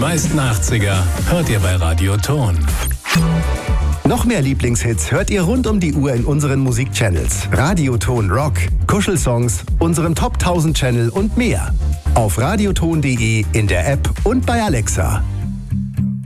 meisten 80er hört ihr bei Radio Ton. Noch mehr Lieblingshits hört ihr rund um die Uhr in unseren Musikchannels. Radioton Rock, Kuschelsongs, unserem Top 1000 Channel und mehr. Auf radioton.de, in der App und bei Alexa.